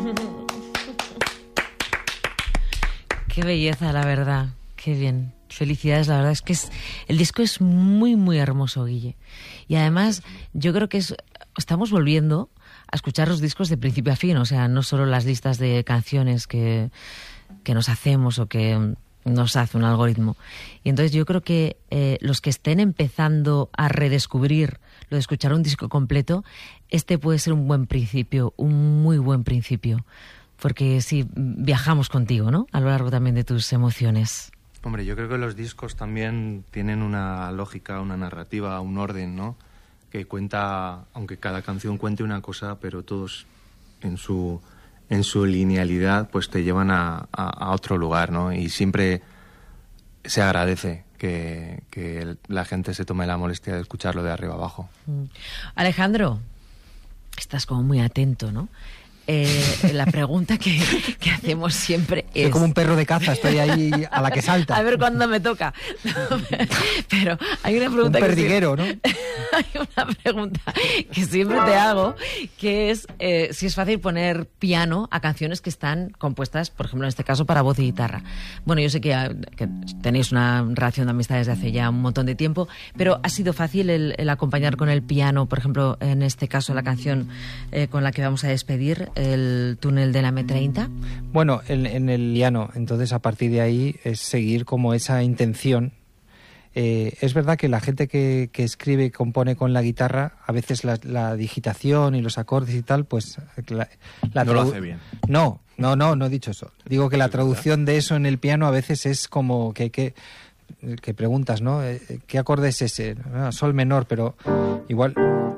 Qué belleza, la verdad. Qué bien. Felicidades, la verdad es que el disco es muy, muy hermoso, Guille. Y además, yo creo que estamos volviendo a escuchar los discos de principio a fin, o sea, no solo las listas de canciones que nos hacemos o que nos hace un algoritmo. Y entonces yo creo que los que estén empezando a redescubrir lo de escuchar un disco completo, este puede ser un buen principio, un muy buen principio. Porque sí, viajamos contigo, ¿no? A lo largo también de tus emociones. Hombre, yo creo que los discos también tienen una lógica, una narrativa, un orden, ¿no? Que cuenta, aunque cada canción cuente una cosa, pero todos en su linealidad pues te llevan a otro lugar, ¿no? Y siempre se agradece que la gente se tome la molestia de escucharlo de arriba abajo. Alejandro, estás como muy atento, ¿no? La pregunta que hacemos siempre es... Soy como un perro de caza, estoy ahí a la que salta. A ver cuándo me toca. Pero hay una pregunta un perdiguero, ¿no? Hay una pregunta que siempre te hago, que es si es fácil poner piano a canciones que están compuestas, por ejemplo, en este caso, para voz y guitarra. Bueno, yo sé que tenéis una relación de amistad desde hace ya un montón de tiempo, pero ¿ha sido fácil el acompañar con el piano, por ejemplo, en este caso, la canción con la que vamos a despedir, el túnel de la M30? Bueno, en el piano, entonces a partir de ahí es seguir como esa intención. Es verdad que la gente que escribe y compone con la guitarra, a veces la digitación y los acordes y tal, pues... no lo hace bien. No he dicho eso. Digo que la traducción de eso en el piano a veces es como que preguntas, ¿no? ¿Qué acorde es ese? Sol menor, pero igual...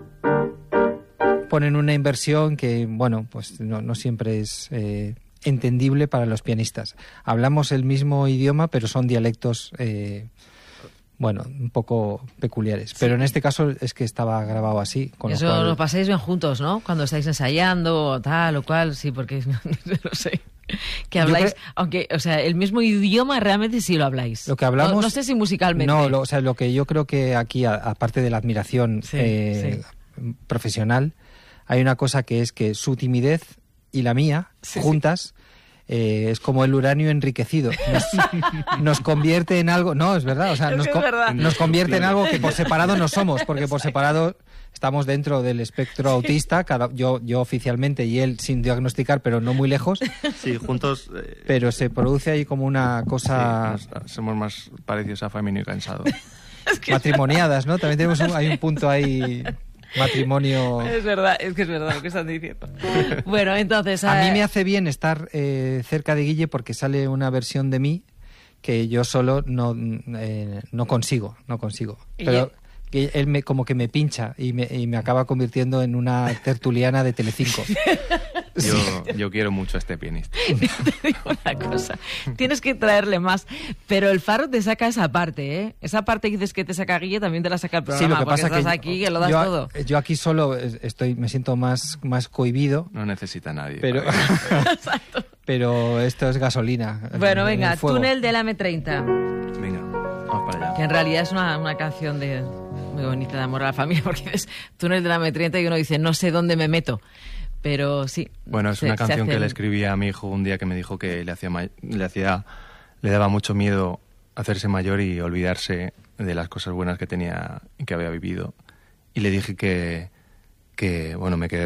ponen una inversión que, bueno, pues no siempre es entendible para los pianistas. Hablamos el mismo idioma, pero son dialectos, un poco peculiares. Sí. Pero en este caso es que estaba grabado así. Con eso lo cual... lo pasáis bien juntos, ¿no? Cuando estáis ensayando o tal o cual, sí, porque no sé. Que habláis, aunque, o sea, el mismo idioma realmente sí lo habláis. Lo que hablamos... No sé si musicalmente. No, lo que yo creo que aquí, aparte de la admiración profesional, hay una cosa que es que su timidez y la mía, juntas, es como el uranio enriquecido. Nos convierte en algo... No, es verdad. O sea, nos convierte en algo que por separado no somos, porque por separado estamos dentro del espectro autista, yo oficialmente y él sin diagnosticar, pero no muy lejos. Sí, juntos... pero se produce ahí como una cosa... Sí, somos más parecidos a Famino y Cansado. Matrimoniadas, ¿no? También hay un punto ahí... matrimonio... Es verdad lo que están diciendo. Bueno, entonces... A mí me hace bien estar cerca de Guille porque sale una versión de mí que yo solo no consigo. Pero él como que me pincha y me acaba convirtiendo en una tertuliana de Telecinco. Yo quiero mucho a este pianista. Te digo una cosa, tienes que traerle más, pero el Faro te saca esa parte, ¿eh? Esa parte que dices que te saca Guille también te la saca el programa. Sí, lo que pasa estás que aquí que lo das todo. Yo aquí solo me siento más cohibido. No necesita nadie. Pero, pero esto es gasolina. Bueno, venga, túnel de la M30. Venga, vamos para allá. Que en realidad es una canción muy bonita de amor a la familia, porque es túnel de la M30 y uno dice, no sé dónde me meto. Pero sí. Bueno, es una canción que le escribí a mi hijo un día que me dijo que le daba mucho miedo hacerse mayor y olvidarse de las cosas buenas que tenía y que había vivido. Y le dije que me quedé